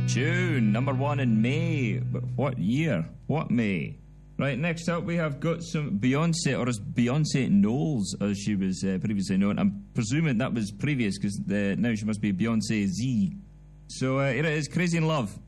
tune, number one in May. But what year? What May? Right, next up we have got some Beyonce, or as Beyonce Knowles, as she was previously known. I'm presuming that was previous, because now she must be Beyonce Z. So here it is, Crazy in Love.